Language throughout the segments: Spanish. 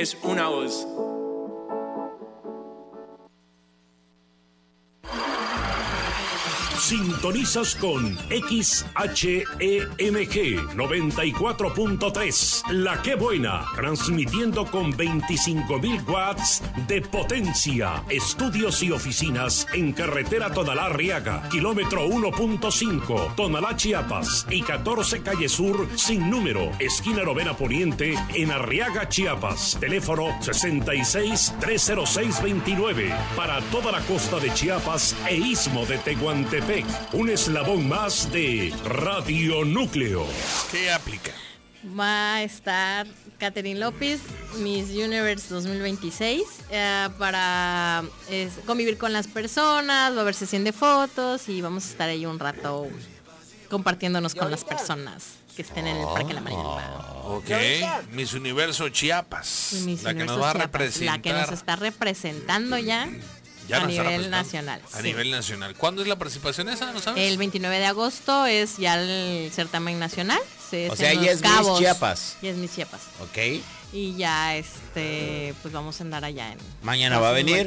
es una voz. Sintonizas con XHEMG 94.3, La Que Buena, transmitiendo con 25.000 watts de potencia. Estudios y oficinas en carretera Tonalá-Arriaga, kilómetro 1.5, Tonalá, Chiapas, y 14 Calle Sur, sin número, esquina Novena Poniente, en Arriaga, Chiapas. Teléfono 66-306-29, para toda la costa de Chiapas e istmo de Tehuantepec. Un eslabón más de Radio Núcleo. ¿Qué aplica? Va a estar Catherine López, Miss Universe 2026, para convivir con las personas, va a haber sesión de fotos y vamos a estar ahí un rato compartiéndonos con las personas que estén en el Parque La Marina. Ok, Miss Universo Chiapas, la que nos va a representar. La que nos está representando ya a nivel nacional. A nivel nacional. ¿Cuándo es la participación esa? ¿No sabes? El 29 de agosto es ya el certamen nacional. O sea, ya es Miss Chiapas. Ya es Miss Chiapas. Ok. Y ya pues vamos a andar allá en... ¿Mañana va a venir?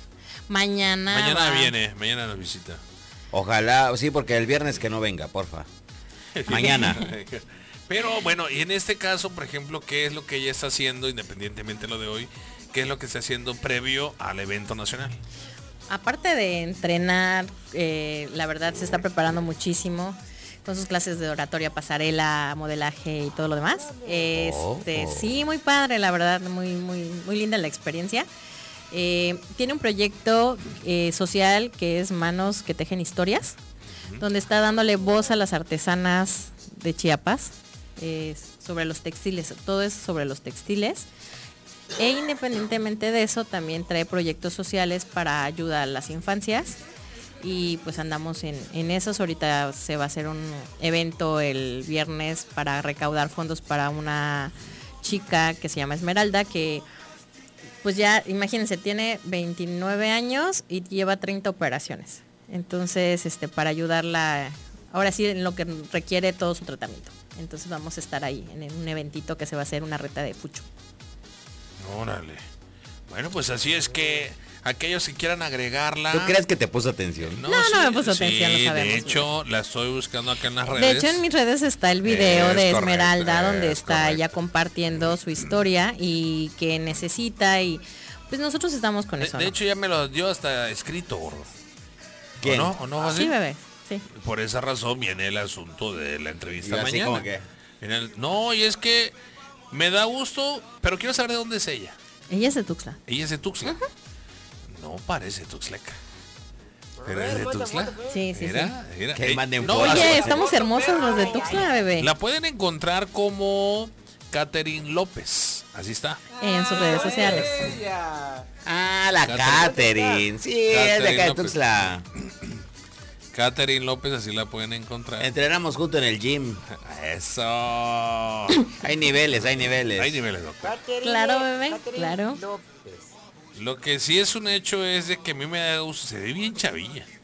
Mañana viene, mañana nos visita. Ojalá, sí, porque el viernes que no venga, porfa. Mañana. Pero bueno, y en este caso, por ejemplo, ¿qué es lo que ella está haciendo, independientemente de lo de hoy? ¿Qué es lo que está haciendo previo al evento nacional? Aparte de entrenar, la verdad se está preparando muchísimo con sus clases de oratoria, pasarela, modelaje y todo lo demás. Sí, muy padre, la verdad, muy, muy, muy linda la experiencia. Tiene un proyecto social que es Manos que Tejen Historias, donde está dándole voz a las artesanas de Chiapas sobre los textiles. Todo es sobre los textiles. E independientemente de eso, también trae proyectos sociales para ayudar a las infancias. Y pues andamos en esos. Ahorita se va a hacer un evento el viernes para recaudar fondos para una chica que se llama Esmeralda, que pues ya, imagínense, tiene 29 años y lleva 30 operaciones. Entonces, para ayudarla, ahora sí, en lo que requiere todo su tratamiento. Entonces vamos a estar ahí en un eventito que se va a hacer, una reta de fucho. Órale. Bueno, pues así es que aquellos que quieran agregarla... ¿Tú crees que te puso atención? No me puso atención, lo sabemos. De hecho, la estoy buscando acá en las redes. De hecho, en mis redes está el video de Esmeralda, donde está ella compartiendo su historia y que necesita, y pues nosotros estamos con eso. De hecho, ya me lo dio hasta escrito, gordo. ¿Quién? ¿O no? Sí, bebé, sí. Por esa razón viene el asunto de la entrevista así mañana. como que... No, y es que me da gusto, pero quiero saber de dónde es ella. Ella es de Tuxtla. Ella es de Tuxtla. No parece tuxtleca. ¿Pero es de Tuxtla? Sí. Mira. Que manden No, fotos. Oye, estamos hermosos los de Tuxtla, bebé. la pueden encontrar como Catherine López. Así está. En sus redes sociales. La Catherine. Sí, es de acá de Tuxtla. Catherine López, así la pueden encontrar. Entrenamos junto en el gym. Eso. Hay niveles. Hay niveles, doctor. Claro, bebé, claro. Lo que sí es un hecho es de que a mí me da gusto, se ve bien chavilla.